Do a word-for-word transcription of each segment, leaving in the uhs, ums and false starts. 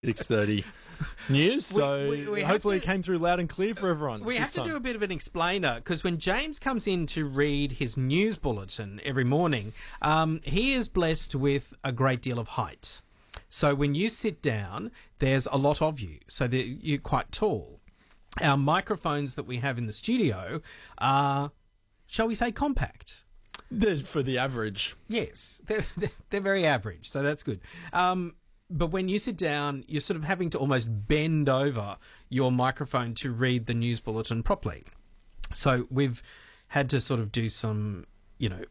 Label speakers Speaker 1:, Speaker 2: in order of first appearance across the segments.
Speaker 1: six thirty news, so
Speaker 2: we, we
Speaker 1: hopefully
Speaker 2: to,
Speaker 1: it came through loud and clear for everyone.
Speaker 2: We have to
Speaker 1: time.
Speaker 2: do a bit of an explainer, because when James comes in to read his news bulletin every morning, um, he is blessed with a great deal of height. So when you sit down, there's a lot of you, so that you're quite tall. Our microphones that we have in the studio are, shall we say, compact.
Speaker 1: They're for the average.
Speaker 2: Yes, they're, they're, they're very average, so that's good. Um, but when you sit down, you're sort of having to almost bend over your microphone to read the news bulletin properly. So we've had to sort of do some, you know,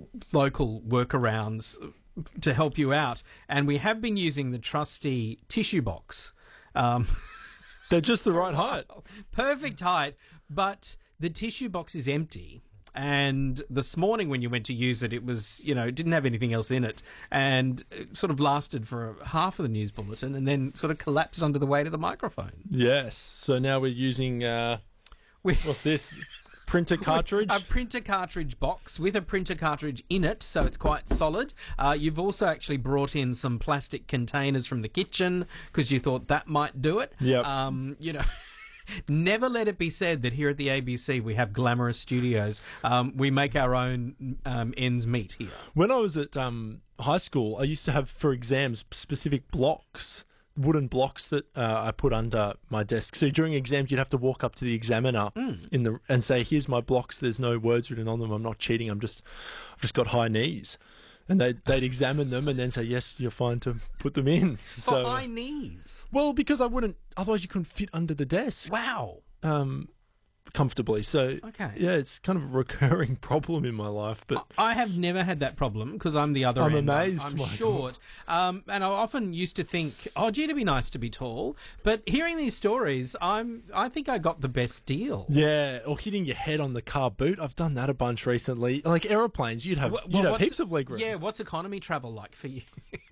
Speaker 2: local workarounds to help you out. And we have been using the trusty tissue box. Um,
Speaker 1: They're just the right height.
Speaker 2: Perfect height, but the tissue box is empty. And this morning when you went to use it, it was, you know, it didn't have anything else in it, and it sort of lasted for half of the news bulletin and then sort of collapsed under the weight of the microphone.
Speaker 1: Yes. So now we're using, uh, what's this? Printer cartridge?
Speaker 2: A printer cartridge box with a printer cartridge in it, so it's quite solid. Uh, you've also actually brought in some plastic containers from the kitchen because you thought that might do it.
Speaker 1: Yep.
Speaker 2: Um, you know... Never let it be said that here at the A B C we have glamorous studios. Um, we make our own um, ends meet here.
Speaker 1: When I was at um, high school, I used to have, for exams, specific blocks, wooden blocks that uh, I put under my desk. So during exams, you'd have to walk up to the examiner mm. in the and say, "Here's my blocks. There's no words written on them. I'm not cheating. I'm just, I've just got high knees." And they'd, they'd examine them and then say, "Yes, you're fine to put them in."
Speaker 2: So, for high knees?
Speaker 1: Well, because I wouldn't, otherwise you couldn't fit under the desk.
Speaker 2: Wow.
Speaker 1: Um, comfortably. So,
Speaker 2: okay.
Speaker 1: Yeah, it's kind of a recurring problem in my life. But
Speaker 2: I have never had that problem because I'm the other
Speaker 1: I'm
Speaker 2: end.
Speaker 1: amazed.
Speaker 2: I'm, I'm short. Um, and I often used to think, oh, gee, it'd be nice to be tall. But hearing these stories, I'm, I think I got the best deal.
Speaker 1: Yeah, or hitting your head on the car boot. I've done that a bunch recently. Like aeroplanes, you'd have, well, you'd have heaps of leg room.
Speaker 2: Yeah, what's economy travel like for you?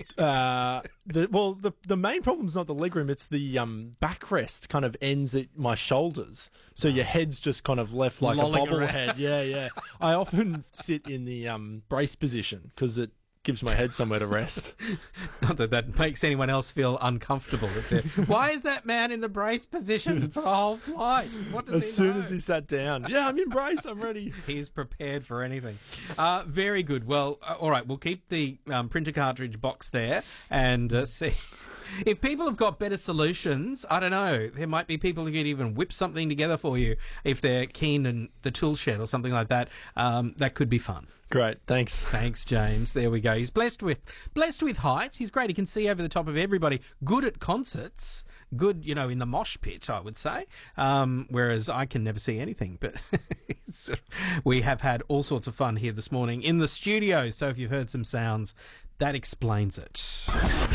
Speaker 1: uh, the, well, the the main problem's not the leg room, it's the um, backrest kind of ends at my shoulders. So your head's just kind of left like Lolling a bobblehead. Yeah, yeah. I often sit in the um, brace position because it gives my head somewhere to rest.
Speaker 2: Not that that makes anyone else feel uncomfortable. If they're, why is that man in the brace position for the whole flight? What does
Speaker 1: as
Speaker 2: he
Speaker 1: soon
Speaker 2: know?
Speaker 1: as he sat down. Yeah, I'm in brace. I'm ready.
Speaker 2: He's prepared for anything. Uh, very good. Well, uh, all right. We'll keep the um, printer cartridge box there and uh, see. If people have got better solutions, I don't know. There might be people who could even whip something together for you if they're keen in the tool shed or something like that. Um, that could be fun.
Speaker 1: Great, thanks.
Speaker 2: Thanks, James. There we go. He's blessed with blessed with height. He's great. He can see over the top of everybody. Good at concerts. Good, you know, in the mosh pit, I would say. Um, whereas I can never see anything. But we have had all sorts of fun here this morning in the studio. So if you've heard some sounds, that explains it.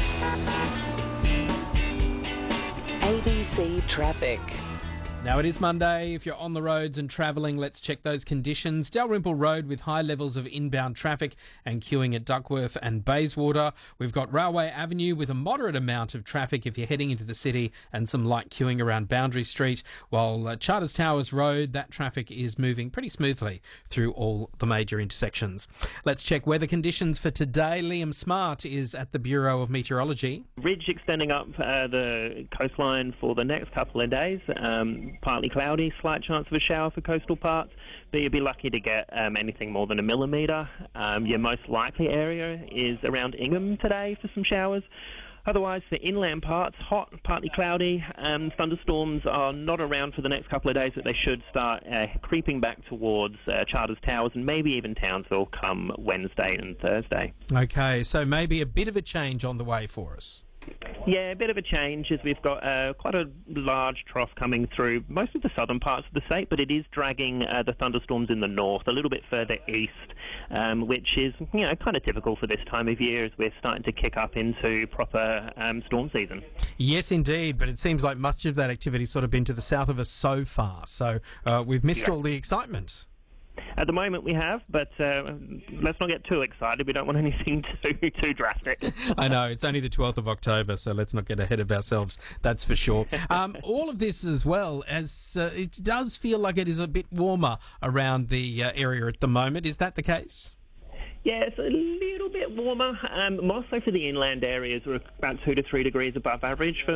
Speaker 3: A B C Traffic.
Speaker 2: Now it is Monday. If you're on the roads and travelling, let's check those conditions. Dalrymple Road with high levels of inbound traffic and queuing at Duckworth and Bayswater. We've got Railway Avenue with a moderate amount of traffic if you're heading into the city and some light queuing around Boundary Street. While uh, Charters Towers Road, that traffic is moving pretty smoothly through all the major intersections. Let's check weather conditions for today. Liam Smart is at the Bureau of Meteorology.
Speaker 4: Ridge extending up uh, the coastline for the next couple of days. Um, partly cloudy, slight chance of a shower for coastal parts, but you'll be lucky to get um, anything more than a millimetre. Um, your most likely area is around Ingham today for some showers. Otherwise, the inland parts, hot, partly cloudy. Um, thunderstorms are not around for the next couple of days, but they should start uh, creeping back towards uh, Charters Towers and maybe even Townsville come Wednesday and Thursday.
Speaker 2: Okay, so maybe a bit of a change on the way for us.
Speaker 4: Yeah, a bit of a change as we've got uh, quite a large trough coming through most of the southern parts of the state, but it is dragging uh, the thunderstorms in the north a little bit further east, um, which is, you know, kind of typical for this time of year as we're starting to kick up into proper um, storm season.
Speaker 2: Yes, indeed, but it seems like much of that activity's sort of been to the south of us so far, so uh, we've missed
Speaker 4: yeah.
Speaker 2: all the excitement.
Speaker 4: At the moment we have, but uh, let's not get too excited. We don't want anything too too drastic.
Speaker 2: I know, it's only the twelfth of October, so let's not get ahead of ourselves, that's for sure. Um, all of this as well, as uh, it does feel like it is a bit warmer around the uh, area at the moment. Is that the case?
Speaker 4: Yeah, it's a little bit warmer, um, more so for the inland areas. We're about two to three degrees above average for